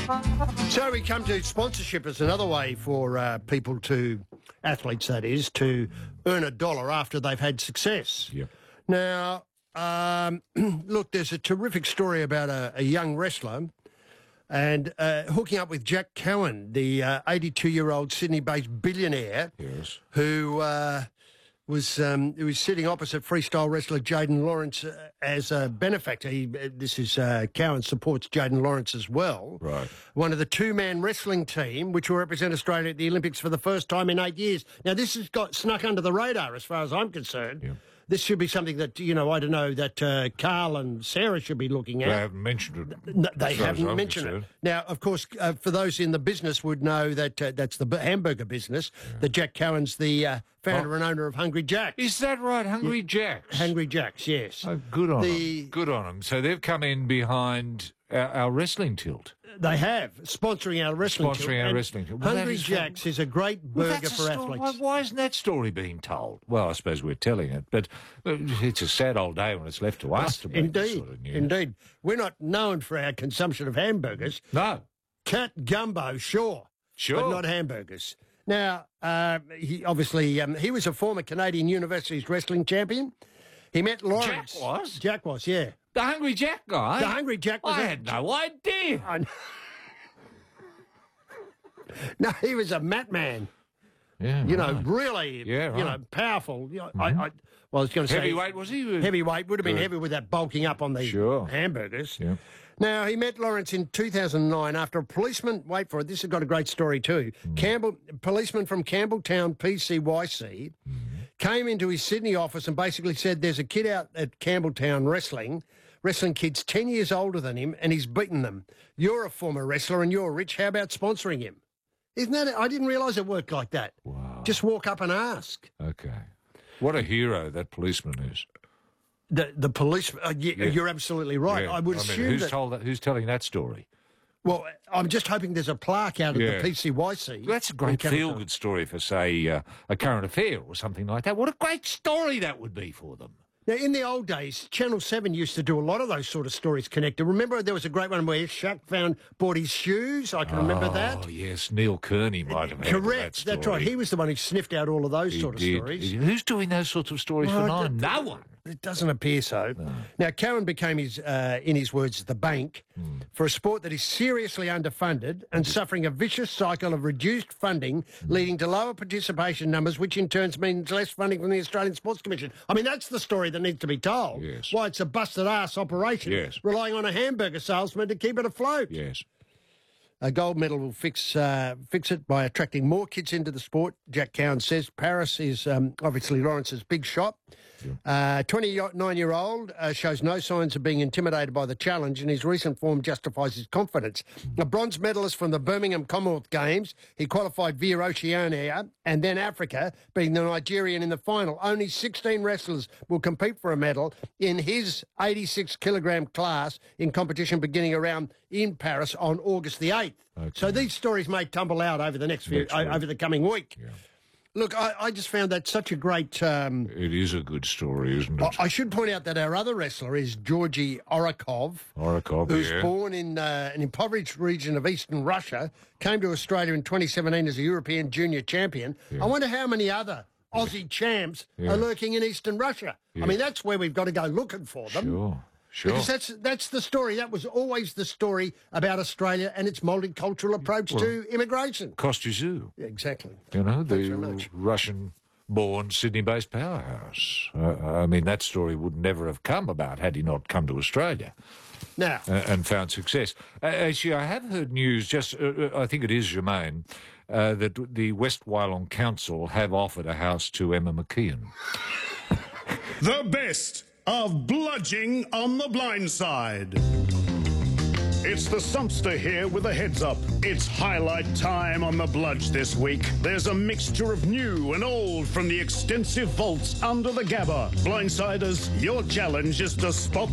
So we come to sponsorship as another way for people to, athletes that is, to earn a dollar after they've had success. Yep. Now, look, there's a terrific story about a young wrestler and hooking up with Jack Cowan, the 82-year-old Sydney-based billionaire, Yes. who was sitting opposite freestyle wrestler Jaden Lawrence as a benefactor. Cowan supports Jaden Lawrence as well. Right. One of the two-man wrestling team, which will represent Australia at the Olympics for the first time in 8 years. Now, this has got snuck under the radar as far as I'm concerned. Yeah. This should be something that, I don't know, that Carl and Sarah should be looking at. They haven't mentioned it. No, they haven't mentioned it. Now, of course, for those in the business would know that that's the hamburger business, that Jack Cowan's the founder and owner of Hungry Jack's. Is that right? Hungry Jack's? Hungry Jack's, yes. Oh, good on them. Good on them. So they've come in behind our wrestling tilt. They have, sponsoring our wrestling tilt. Sponsoring our wrestling tilt. Well, Hungry Jack's is a great burger for athletes. Why isn't that story being told? Well, I suppose we're telling it, but it's a sad old day when it's left to us to bring this sort of news. Indeed. We're not known for our consumption of hamburgers. No. Cat gumbo, sure. But not hamburgers. Now, he was a former Canadian Universities wrestling champion. He met Lawrence. Jack was? Jack was, yeah. The Hungry Jack guy? The Hungry Jack was... I had no idea. No, he was a mat man. Yeah, Really, powerful. I was going to say... Heavyweight, was he? Heavyweight. Would have been heavy with that bulking up on the hamburgers. Yeah. Now, he met Lawrence in 2009 after a policeman... Wait for it. This has got a great story too. Policeman from Campbelltown PCYC came into his Sydney office and basically said, there's a kid out at Campbelltown wrestling kid's 10 years older than him, and he's beaten them. You're a former wrestler and you're rich. How about sponsoring him? Isn't that it? I didn't realise it worked like that. Wow. Just walk up and ask. Okay. What a hero that policeman is. The policeman, you're absolutely right. Yeah. I would assume who's telling that story? Well, I'm just hoping there's a plaque out at the PCYC. Well, that's a great feel-good story for, say, a current affair or something like that. What a great story that would be for them. Now, in the old days, Channel 7 used to do a lot of those sort of stories connected. Remember there was a great one where Shaq bought his shoes? I can remember that. Oh, yes, Neil Kearney might have had Correct, that that's right. He was the one who sniffed out all of those sort of stories. Who's doing those sorts of stories for now? No one. It doesn't appear so. No. Now, Cowan became, in his words, the bank for a sport that is seriously underfunded and suffering a vicious cycle of reduced funding, leading to lower participation numbers, which in turn means less funding from the Australian Sports Commission. I mean, that's the story that needs to be told. Yes. Why it's a busted-ass operation, relying on a hamburger salesman to keep it afloat. Yes. A gold medal will fix it by attracting more kids into the sport, Jack Cowan says. Paris is obviously Lawrence's big shot. 29-year-old shows no signs of being intimidated by the challenge, and his recent form justifies his confidence. A bronze medalist from the Birmingham Commonwealth Games, he qualified via Oceania and then Africa, being the Nigerian in the final. Only 16 wrestlers will compete for a medal in his 86-kilogram class in competition beginning around in Paris on August the 8th. Okay. So these stories may tumble out over the over the coming week. Yeah. Look, I just found that such a great... it is a good story, isn't it? I should point out that our other wrestler is Georgy Orakov. Who's born in an impoverished region of eastern Russia, came to Australia in 2017 as a European junior champion. Yeah. I wonder how many other Aussie champs are lurking in eastern Russia. Yeah. I mean, that's where we've got to go looking for them. Sure. Because that's the story. That was always the story about Australia and its multicultural approach to immigration. Kostyazoo. Yeah, exactly. You know, the Russian-born Sydney-based powerhouse. I mean, that story would never have come about had he not come to Australia. Now. And found success. Actually, I have heard news, I think it is Germain, that the West Wyalong Council have offered a house to Emma McKeon. The best of bludging on the blind side. It's the Sumpster here with a heads up. It's highlight time on the Bludge this week. There's a mixture of new and old from the extensive vaults under the Gabba. Blindsiders, your challenge is to spot